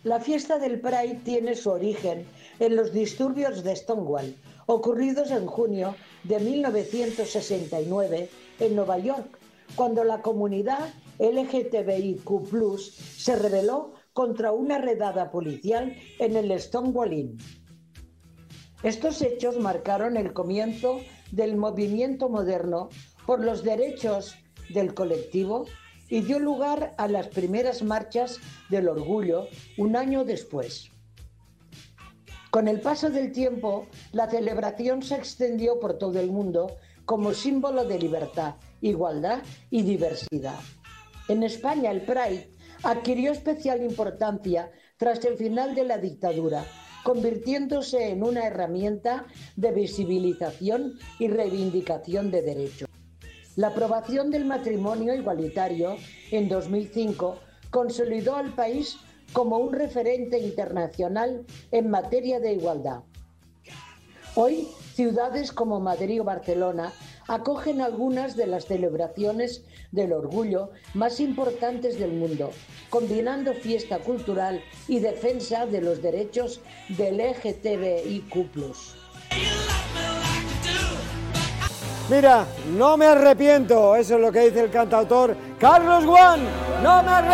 La fiesta del Pride tiene su origen en los disturbios de Stonewall, ocurridos en junio de 1969 en Nueva York, cuando la comunidad LGTBIQ+ se rebeló contra una redada policial en el Stonewall Inn. Estos hechos marcaron el comienzo del movimiento moderno por los derechos del colectivo y dio lugar a las primeras marchas del orgullo un año después. Con el paso del tiempo, la celebración se extendió por todo el mundo como símbolo de libertad, igualdad y diversidad. En España, el Pride adquirió especial importancia tras el final de la dictadura, convirtiéndose en una herramienta de visibilización y reivindicación de derechos. La aprobación del matrimonio igualitario en 2005 consolidó al país como un referente internacional en materia de igualdad. Hoy, ciudades como Madrid o Barcelona acogen algunas de las celebraciones del orgullo más importantes del mundo, combinando fiesta cultural y defensa de los derechos del LGTBIQ+. Mira, no me arrepiento, eso es lo que dice el cantautor Carlos Guan. No me arrepiento.